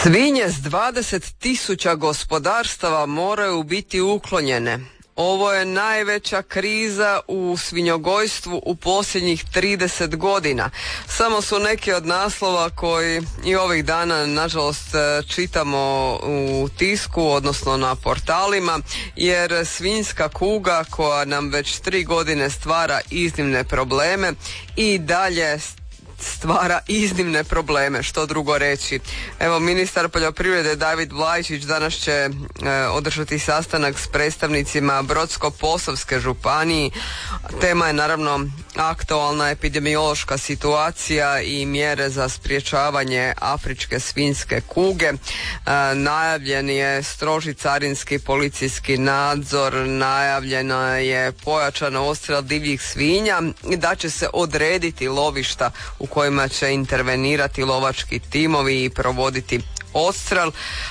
Svinje s 20.000 gospodarstava moraju biti uklonjene. Ovo je najveća kriza u svinjogojstvu u posljednjih 30 godina. Samo su neki od naslova koji i ovih dana nažalost čitamo u tisku, odnosno na portalima, jer svinjska kuga koja nam već 3 godine stvara iznimne probleme i dalje stvara iznimne probleme, što drugo reći. Evo, ministar poljoprivrede David Vlajčić danas će održati sastanak s predstavnicima Brodsko-posavske županije. Tema je naravno aktualna epidemiološka situacija i mjere za sprječavanje afričke svinjske kuge. Najavljen je stroži carinski policijski nadzor, najavljena je pojačan odstrel divljih svinja i da će se odrediti lovišta u kojima će intervenirati lovački timovi i provoditi odstrel,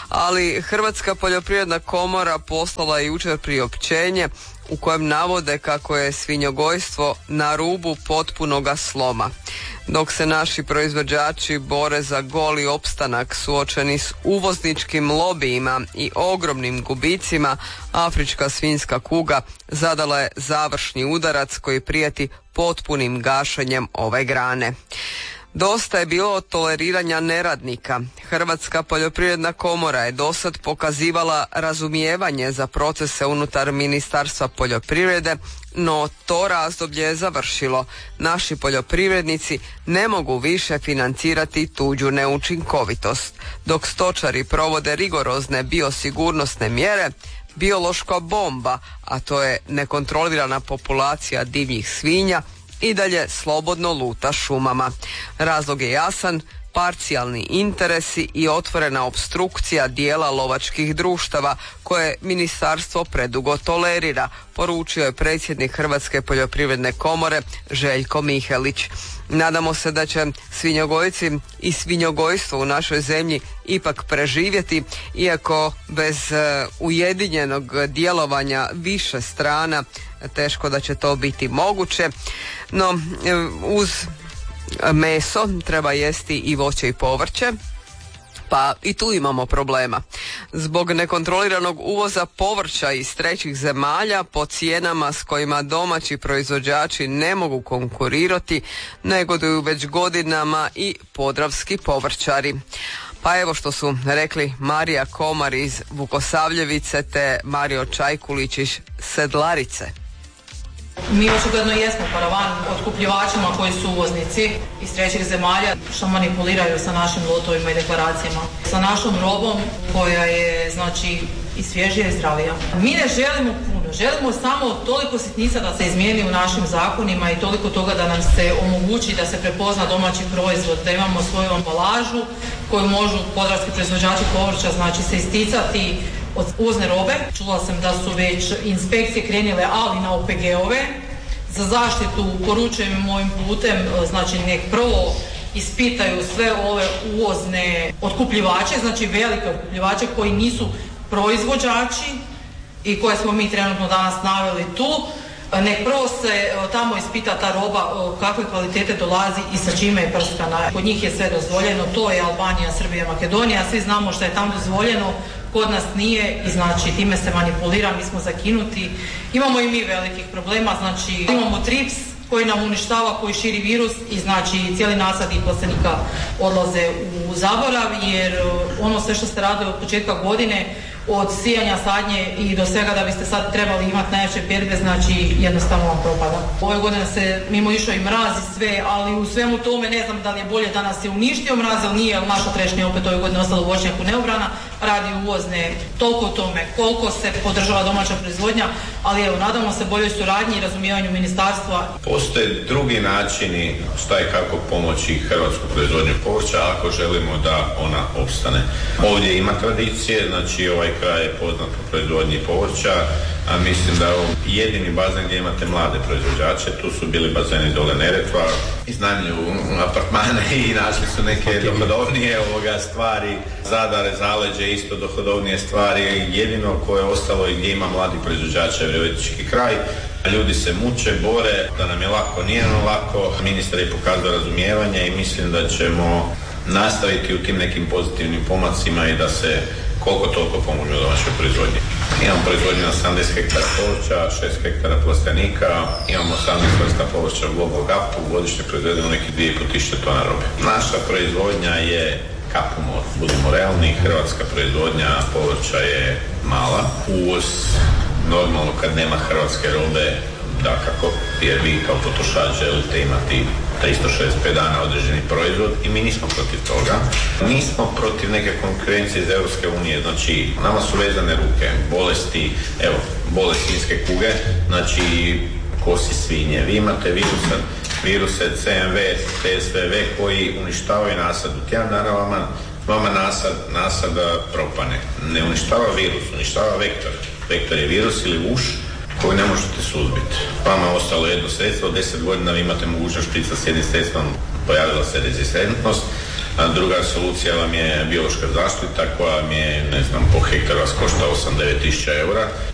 ali Hrvatska poljoprivredna komora poslala je jučer priopćenje u kojem navode kako je svinjogojstvo na rubu potpunoga sloma. Dok se naši proizvođači bore za goli opstanak suočeni s uvozničkim lobijima i ogromnim gubicima, afrička svinjska kuga zadala je završni udarac koji prijeti potpunim gašenjem ove grane. Dosta je bilo toleriranja neradnika. Hrvatska poljoprivredna komora je dosad pokazivala razumijevanje za procese unutar Ministarstva poljoprivrede, no to razdoblje je završilo. Naši poljoprivrednici ne mogu više financirati tuđu neučinkovitost. Dok stočari provode rigorozne biosigurnosne mjere, biološka bomba, a to je nekontrolirana populacija divljih svinja, i dalje slobodno luta šumama. Razlog je jasan, parcijalni interesi i otvorena opstrukcija dijela lovačkih društava koje ministarstvo predugo tolerira, poručio je predsjednik Hrvatske poljoprivredne komore Željko Mihelić. Nadamo se da će svinjogojci i svinjogojstvo u našoj zemlji ipak preživjeti, iako bez ujedinjenog djelovanja više strana teško da će to biti moguće. No, uz meso treba jesti i voće i povrće, pa i tu imamo problema. Zbog nekontroliranog uvoza povrća iz trećih zemalja po cijenama s kojima domaći proizvođači ne mogu konkurirati, negoduju već godinama i podravski povrćari. Pa evo što su rekli Marija Komar iz Vukosavljevice te Mario Čajkulić iz Sedlarice. Mi očigledno jesmo paravan otkupljivačima koji su uvoznici iz trećih zemalja što manipuliraju sa našim lotovima i deklaracijama. Sa našom robom koja je znači i svježija i zdravija. Mi ne želimo puno, želimo samo toliko sitnica da se izmijeni u našim zakonima i toliko toga da nam se omogući da se prepozna domaći proizvod, da imamo svoju ambalažu koju možu podravski proizvođači povrća znači se isticati od uvozne robe. Čula sam da su već inspekcije krenile, ali na OPG-ove. Za zaštitu poručujem mojim putem, znači nek prvo ispitaju sve ove uvozne otkupljivače, znači velike otkupljivače koji nisu proizvođači i koje smo mi trenutno danas naveli tu. Nek prvo se tamo ispita ta roba kakve kvalitete dolazi i sa čime je prskana. Kod njih je sve dozvoljeno, to je Albanija, Srbija, Makedonija, svi znamo što je tamo dozvoljeno, kod nas nije i znači time se manipulira, mi smo zakinuti. Imamo i mi velikih problema, znači imamo trips koji nam uništava, koji širi virus i znači cijeli nasad i plastenika odlaze u zaborav jer ono sve što ste radili od početka godine, od sijanja, sadnje i do svega da biste sad trebali imati najjače berbe, znači jednostavno vam propada. Ove godine se mimo išao i mraz i sve, ali u svemu tome ne znam da li je bolje da nas je uništio mraz ili nije, ali naša trešnja opet ove godine ostala u voćnjaku neobrana, radi uvozne, toliko o tome koliko se podržava domaća proizvodnja, ali evo, nadamo se boljoj suradnji i razumijevanju ministarstva. Postoje drugi načini šta i kako pomoći hrvatsku proizvodnju povrća ako želimo da ona opstane. Ovdje ima tradicije, znači ovaj kraj je poznat po proizvodnji povrća, a mislim da je ovo jedini bazen gdje imate mlade proizvođače. Tu su bili bazeni dole Neretva, iznajmljuju apartmane i našli su neke dohodovnije stvari. Zadar, Zaleđe, isto dohodovnije stvari. Jedino koje je ostalo i gdje ima mladi proizvođača je Virovitički kraj. Ljudi se muče, bore, da nam je lako, nije nam lako. Ministar je pokazao razumijevanje i mislim da ćemo nastaviti u tim nekim pozitivnim pomacima i da se koliko toliko pomogne u domaćoj proizvodnji. Imamo proizvodnju na 70 hektara povrća, 6 hektara plastenika, imamo 18 vrsta povrća u Global Gapu, godišnje proizvedemo nekih 2500 tona robe. Naša proizvodnja je kapimo, budimo realni, hrvatska proizvodnja povrća je mala. Uvoz normalno kad nema hrvatske robe, dakako, jer vi kao potrošač želite imati 365 dana određeni proizvod i mi nismo protiv toga. Nismo protiv neke konkurencije iz Europske unije, znači nama su vezane ruke, bolesti, evo, bolest svinjske kuge, znači kosi svinje. Vi imate viruse CMV, TSVV koji uništavaju nasad. U tjedan dana vama nasad propane. Ne uništava virus, uništava vektor. Vektor je virus ili uš koju ne možete suzbiti. Vama je ostalo jedno sredstvo, 10 godina vi imate mogućnost šprica s jednim sredstvom, pojavila se rezistentnost, a druga solucija vam je biološka zaštita koja vam je, ne znam, po hektaru vas košta 8-9 tisuća eura.